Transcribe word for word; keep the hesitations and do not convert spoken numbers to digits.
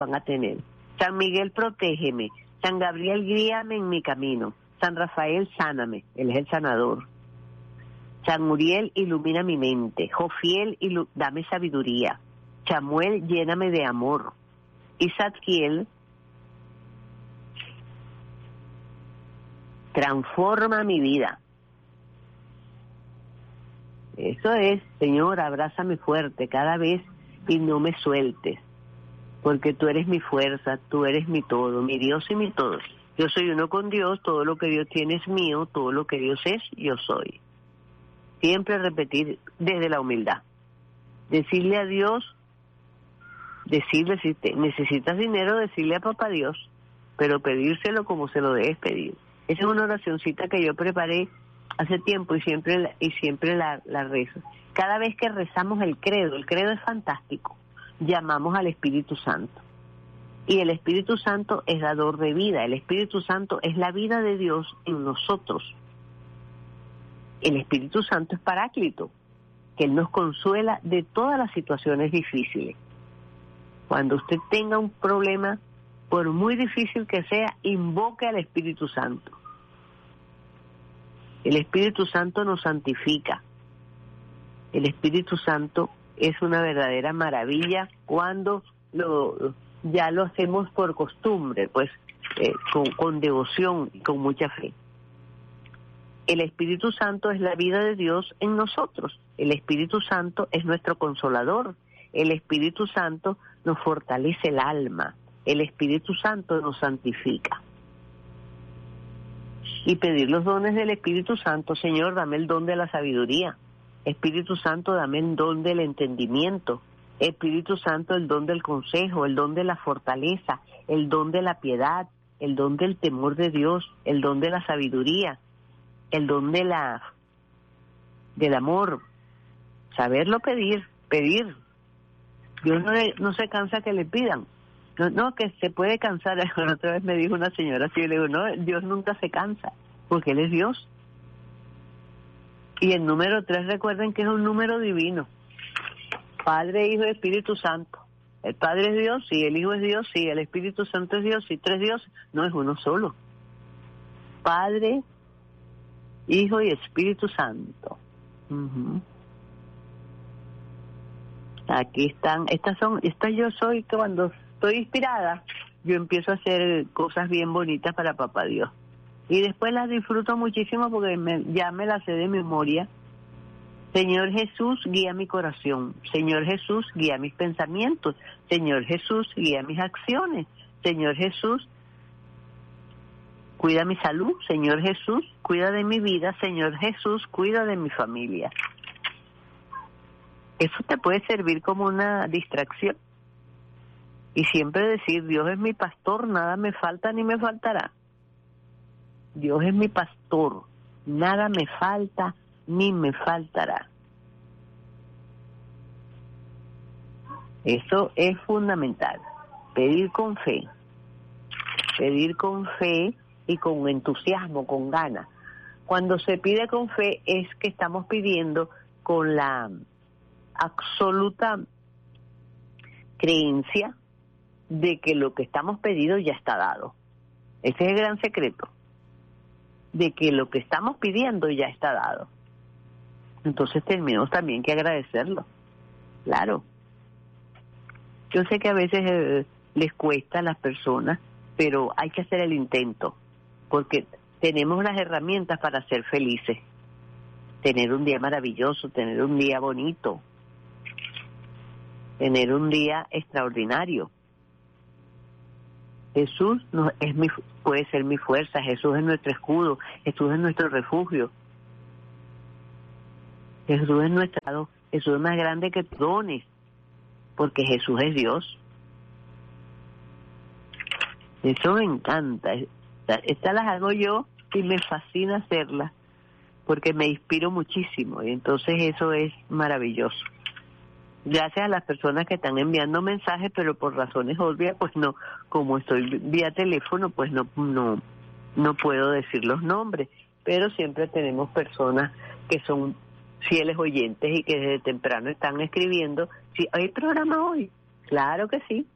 van a tener. San Miguel, protégeme. San Gabriel, guíame en mi camino. San Rafael, sáname, él es el sanador. San Uriel, ilumina mi mente. Jofiel, ilu- dame sabiduría. Chamuel, lléname de amor. Y Zadkiel, transforma mi vida. Eso es, Señor, abrázame fuerte cada vez y no me sueltes, porque tú eres mi fuerza, tú eres mi todo, mi Dios y mi todo. Yo soy uno con Dios, todo lo que Dios tiene es mío, todo lo que Dios es, yo soy. Siempre repetir desde la humildad. Decirle a Dios, decirle si te necesitas dinero, decirle a papá Dios, pero pedírselo como se lo debes pedir. Esa es una oracioncita que yo preparé hace tiempo y siempre la, y siempre la, la rezo. Cada vez que rezamos el credo, el credo es fantástico, llamamos al Espíritu Santo. Y el Espíritu Santo es dador de vida, el Espíritu Santo es la vida de Dios en nosotros. El Espíritu Santo es Paráclito, que Él nos consuela de todas las situaciones difíciles. Cuando usted tenga un problema, por muy difícil que sea, invoque al Espíritu Santo. El Espíritu Santo nos santifica. El Espíritu Santo es una verdadera maravilla cuando lo, ya lo hacemos por costumbre, pues eh, con, con devoción y con mucha fe. El Espíritu Santo es la vida de Dios en nosotros. El Espíritu Santo es nuestro consolador. El Espíritu Santo nos fortalece el alma. El Espíritu Santo nos santifica. Y pedir los dones del Espíritu Santo. Señor, dame el don de la sabiduría. Espíritu Santo, dame el don del entendimiento. Espíritu Santo, el don del consejo, el don de la fortaleza, el don de la piedad, el don del temor de Dios, el don de la sabiduría, el don de la del amor. Saberlo pedir, pedir. Dios no, no se cansa que le pidan. No, no, que se puede cansar. Otra vez me dijo una señora así, le digo, no, Dios nunca se cansa, porque Él es Dios. Y el número tres, recuerden que es un número divino. Padre, Hijo y Espíritu Santo. El Padre es Dios, sí, el Hijo es Dios, sí, el Espíritu Santo es Dios, sí, tres dioses, no es uno solo. Padre, Hijo y Espíritu Santo. Uh-huh. Aquí están, estas son, estas yo soy que cuando estoy inspirada, yo empiezo a hacer cosas bien bonitas para Papá Dios. Y después las disfruto muchísimo porque me, ya me las sé de memoria. Señor Jesús, guía mi corazón. Señor Jesús, guía mis pensamientos. Señor Jesús, guía mis acciones. Señor Jesús, cuida mi salud. Señor Jesús, cuida de mi vida. Señor Jesús, cuida de mi familia. Eso te puede servir como una distracción. Y siempre decir, Dios es mi pastor, nada me falta ni me faltará. Dios es mi pastor, nada me falta ni me faltará. Eso es fundamental. Pedir con fe. Pedir con fe y con entusiasmo, con ganas. Cuando se pide con fe es que estamos pidiendo con la absoluta creencia de que lo que estamos pedido ya está dado. Ese es el gran secreto, de que lo que estamos pidiendo ya está dado. Entonces tenemos también que agradecerlo. Claro. Yo sé que a veces eh, les cuesta a las personas, pero hay que hacer el intento, porque tenemos las herramientas para ser felices. Tener un día maravilloso, tener un día bonito, tener un día extraordinario. Jesús no, es mi, puede ser mi fuerza, Jesús es nuestro escudo, Jesús es nuestro refugio. Jesús es nuestro, Jesús es más grande que dones, porque Jesús es Dios. Eso me encanta. Estas las hago yo y me fascina hacerlas, porque me inspiro muchísimo, y entonces eso es maravilloso. Gracias a las personas que están enviando mensajes, pero por razones obvias, pues no, como estoy vía teléfono, pues no, no, no puedo decir los nombres, pero siempre tenemos personas que son fieles oyentes y que desde temprano están escribiendo. Sí, ¿hay programa hoy? Claro que sí.